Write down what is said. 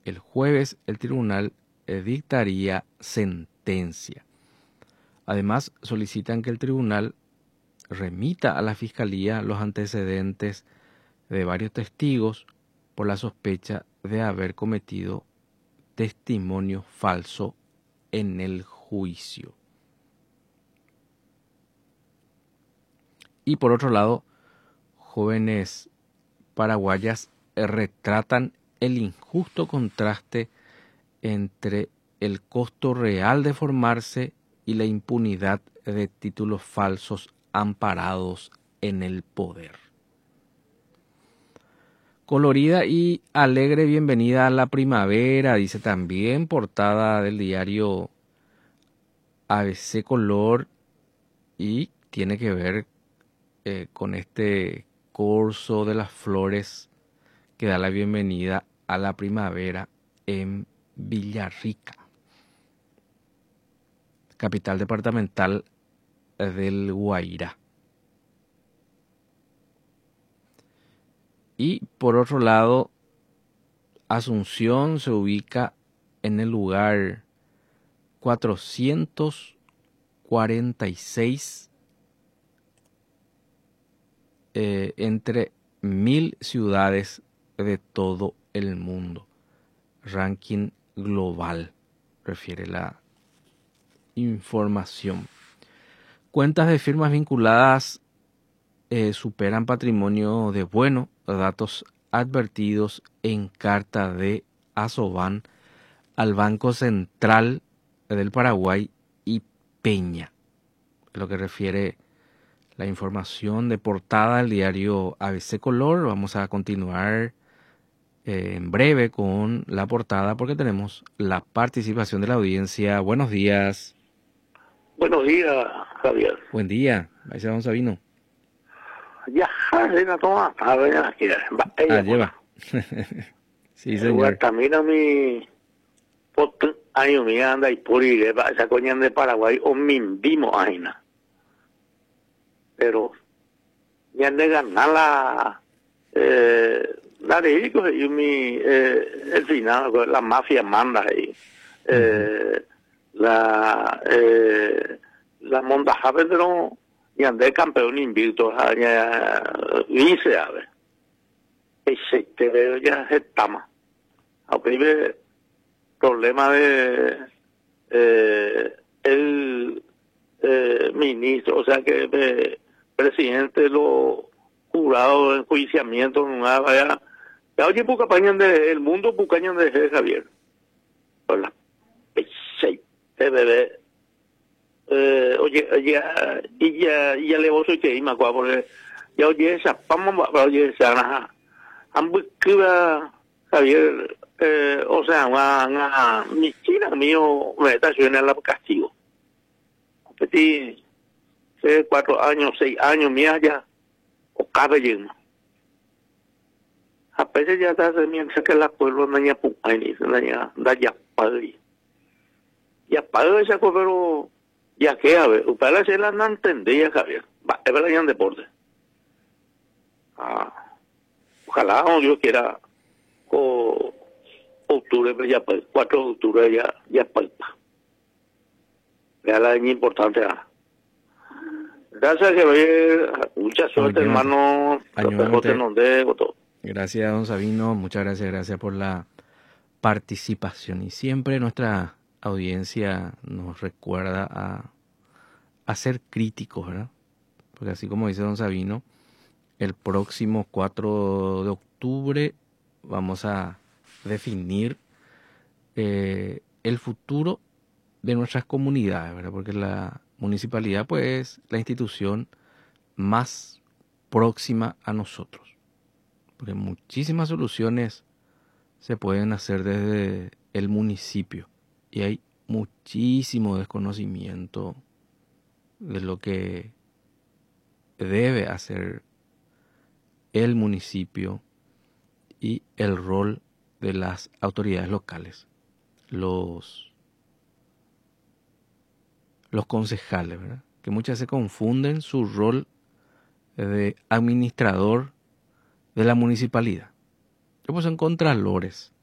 el jueves el tribunal dictaría sentencia. Además, solicitan que el tribunal remita a la Fiscalía los antecedentes de varios testigos por la sospecha de haber cometido testimonio falso en el juicio. Y por otro lado, jóvenes paraguayas retratan el injusto contraste entre el costo real de formarse y la impunidad de títulos falsos amparados en el poder. Colorida y alegre bienvenida a la primavera, dice también portada del diario ABC Color, y tiene que ver con este curso de las flores que da la bienvenida a la primavera en Villarrica, capital departamental del Guairá. Y por otro lado, Asunción se ubica en el lugar 446 entre 1000 ciudades de todo el mundo. Ranking global, refiere la información. Cuentas de firmas vinculadas superan patrimonio de Bueno, datos advertidos en carta de Asoban al Banco Central del Paraguay y Peña, lo que refiere la información de portada del diario ABC Color. Vamos a continuar en breve con la portada porque tenemos la participación de la audiencia. Buenos días. Buenos días, Javier. Buen día, ahí se vamos a vino. Ya, la toma, a ver, Lleva. Sí, señor. También a mi año mi anda y por ir esa coña de Paraguay o mindimo aina. Pero ya de ganar la de y mi el final la mafia manda ahí. La montaja pero y andé campeón invicto vice a ver ese te veo ya estamos a primer problema de el ministro, o sea que presidente lo jurado de enjuiciamiento no vaya ya oye poca pañan de el mundo pucañan de Javier hola ese te bebé oye, ya le voy a decir más cuál porque ya oye esa vamos a oye esa ambos Javier o sea una mi china mío me está suena la castigo petit 4 años 6 años mía ya o cabe lleno a veces ya está mientras que la pueblo naña puani naña da ya padre esa cosa pero ya que a ver, para hacer la no entendía Javier, es verdad ya en deporte. Ojalá Dios quiera octubre, pero ya 4 de octubre ya palpa. Vea la daña importante. Gracias Javier, mucha suerte hermano, gracias don Sabino, muchas gracias por la participación y siempre nuestra audiencia nos recuerda a ser críticos, ¿verdad? Porque así como dice don Sabino, el próximo 4 de octubre vamos a definir el futuro de nuestras comunidades, ¿verdad? Porque la municipalidad pues es la institución más próxima a nosotros. Porque muchísimas soluciones se pueden hacer desde el municipio. Y hay muchísimo desconocimiento de lo que debe hacer el municipio y el rol de las autoridades locales, los concejales, ¿verdad? Que muchas veces confunden su rol de administrador de la municipalidad. Pues son contralores